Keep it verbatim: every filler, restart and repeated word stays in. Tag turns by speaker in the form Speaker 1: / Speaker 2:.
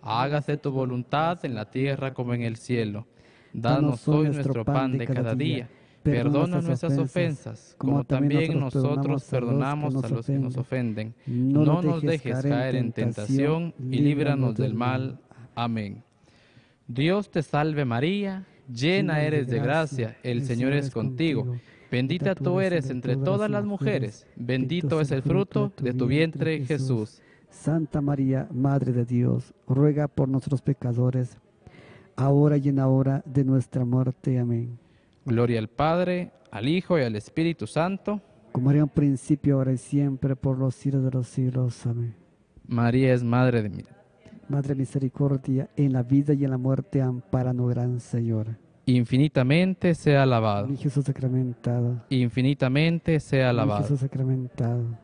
Speaker 1: hágase tu voluntad en la tierra como en el cielo. Danos hoy nuestro pan de cada día. Perdona nuestras ofensas, como también nosotros perdonamos a los que nos ofenden. No nos dejes caer en tentación y líbranos del mal. Amén. Dios te salve María, llena eres de gracia, el Señor es contigo. Bendita tú eres entre todas las mujeres, bendito es el fruto de tu vientre, Jesús.
Speaker 2: Santa María, Madre de Dios, ruega por nosotros pecadores, ahora y en la hora de nuestra muerte. Amén.
Speaker 1: Gloria al Padre, al Hijo y al Espíritu Santo.
Speaker 2: Como era en principio, ahora y siempre, por los siglos de los siglos. Amén.
Speaker 1: María es Madre de mi
Speaker 2: Madre misericordia, en la vida y en la muerte, ampáranos, Gran Señora.
Speaker 1: Infinitamente sea alabado.
Speaker 2: Mi Jesús sacramentado.
Speaker 1: Infinitamente sea
Speaker 2: Mi
Speaker 1: alabado.
Speaker 2: Jesús sacramentado.